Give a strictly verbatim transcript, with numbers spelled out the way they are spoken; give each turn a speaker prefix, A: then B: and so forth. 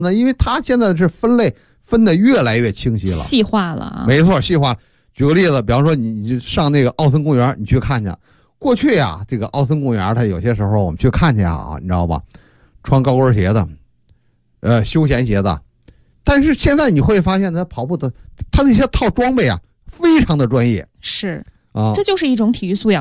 A: 那因为它现在是分类分得越来越清晰了，
B: 细化了啊。
A: 没错，细化。举个例子，比方说你你上那个奥森公园，你去看去。过去呀，这个奥森公园，它有些时候我们去看去啊，你知道吧？穿高跟鞋的，呃，休闲鞋的。但是现在你会发现，他跑步的他那些套装备啊，非常的专业。
B: 是
A: 啊，
B: 这就是一种体育素养。